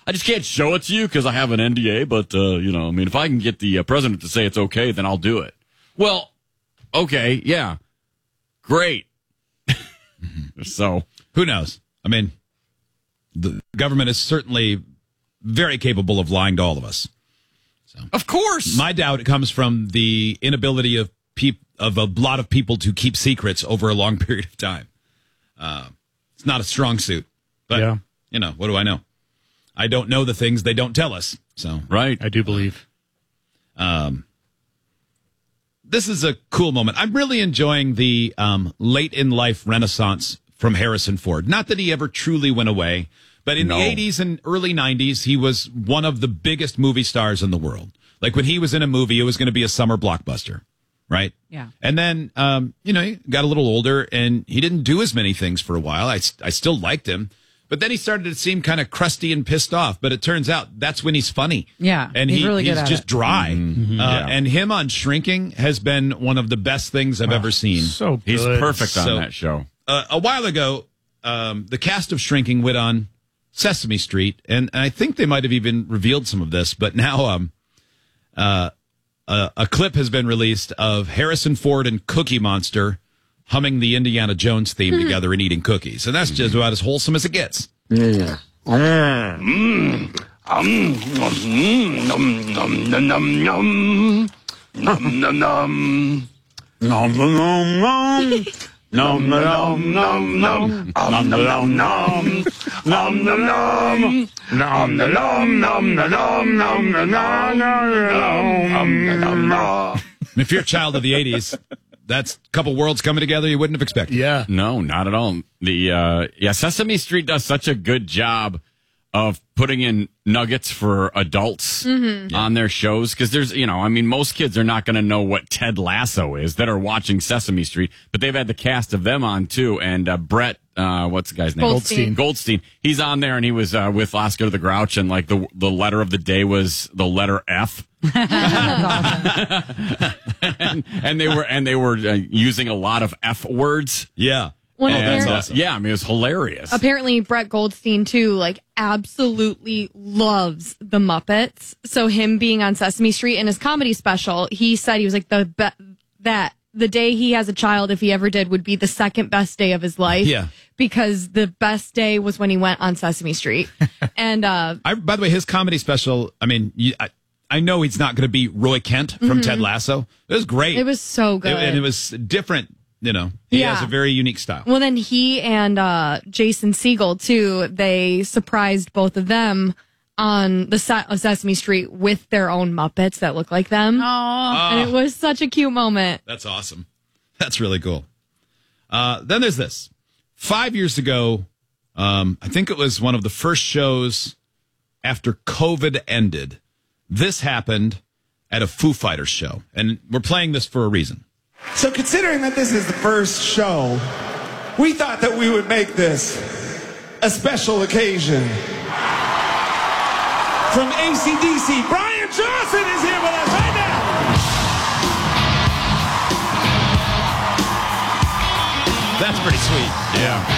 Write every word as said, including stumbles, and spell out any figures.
I just can't show it to you because I have an N D A. But uh, you know, I mean, if I can get the uh, president to say it's okay, then I'll do it. Well, okay, yeah, great. So who knows? I mean, the government is certainly very capable of lying to all of us. So, of course, my doubt comes from the inability of peop- of a lot of people to keep secrets over a long period of time. Uh, it's not a strong suit, but yeah. you know, what do I know? I don't know the things they don't tell us. So, right, I do believe. Um, this is a cool moment. I'm really enjoying the um, late in life renaissance from Harrison Ford. Not that he ever truly went away, but in no. the eighties and early nineties, he was one of the biggest movie stars in the world. Like when he was in a movie, it was going to be a summer blockbuster, right? Yeah. And then, um, you know, he got a little older and he didn't do as many things for a while. I, I still liked him. But then he started to seem kind of crusty and pissed off. But it turns out that's when he's funny. Yeah, and he's he, really good he's at just it. dry. Mm-hmm. Uh, Yeah. And him on Shrinking has been one of the best things I've Oh, ever seen. So good. he's perfect on So- that show. Uh, a while ago, um, the cast of Shrinking went on Sesame Street, and, and I think they might have even revealed some of this. But now, um, uh, uh, a clip has been released of Harrison Ford and Cookie Monster humming the Indiana Jones theme together and eating cookies, and that's just about as wholesome as it gets. Yeah. Mm. Um, mm, nom, nom, nom, nom, nom. Nom, nom, nom. Nom, nom, nom, nom. Nom, nom, nom, nom. Nom, nom, nom, nom. Nom, nom, nom. Nom, nom, nom, nom, nom, nom, nom, nom, nom, nom, nom. If you're a child of the eighties, that's a couple worlds coming together you wouldn't have expected. Yeah. No, not at all. The uh, yeah, Sesame Street does such a good job of putting in nuggets for adults Mm-hmm. on their shows because there's, you know, I mean, most kids are not going to know what Ted Lasso is that are watching Sesame Street, but they've had the cast of them on too. And uh, Brett, uh, what's the guy's name? Goldstein. Goldstein. He's on there, and he was uh, with Oscar the Grouch, and like the the letter of the day was the letter F. and, and they were and they were uh, using a lot of F words. Yeah. Well, And, apparently, uh, yeah, I mean, it was hilarious. apparently Brett Goldstein too, like absolutely loves the Muppets. So him being on Sesame Street in his comedy special, he said he was like the be- that the day he has a child, if he ever did, would be the second best day of his life. Yeah. Because the best day was when he went on Sesame Street. and uh, I, by the way, his comedy special, I mean, you, I, I know he's not going to be Roy Kent from Mm-hmm. Ted Lasso. It was great. it was so good. It- and it was different, you know. He Yeah. has a very unique style. Well, then he and uh, Jason Segel, too, they surprised both of them on the set of Sesame Street with their own Muppets that look like them. Oh. And it was such a cute moment. That's awesome. That's really cool. Uh, then there's this. Five years ago, um, I think it was one of the first shows after COVID ended. This happened at a Foo Fighters show. And we're playing this for a reason. So considering that this is the first show, we thought that we would make this a special occasion. From A C D C, Brian Johnson is here with us right now. That's pretty sweet. yeah.